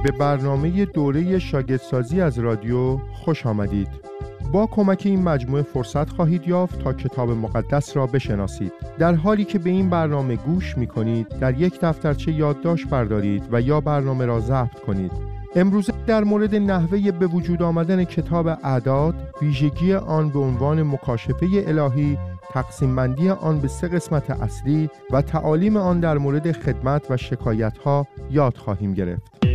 به برنامه دوره شاگردسازی از رادیو خوش آمدید. با کمک این مجموعه فرصت خواهید یافت تا کتاب مقدس را بشناسید. در حالی که به این برنامه گوش می کنید، در یک دفترچه یادداشت بردارید و یا برنامه را ضبط کنید. امروز در مورد نحوه به وجود آمدن کتاب اعداد، ویژگی آن به عنوان مکاشفه الهی، تقسیم بندی آن به 3 قسمت اصلی و تعالیم آن در مورد خدمت و شکایت‌ها یاد خواهیم گرفت.